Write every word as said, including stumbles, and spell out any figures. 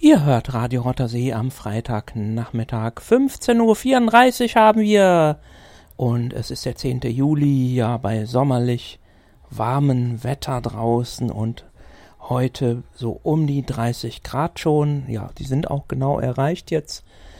Ihr hört Radio Rottersee am Freitagnachmittag. fünfzehn Uhr vierunddreißig haben wir. Und es ist der zehnte Juli, ja, bei sommerlich warmem Wetter draußen und heute so um die dreißig Grad schon. Ja, die sind auch genau erreicht jetzt.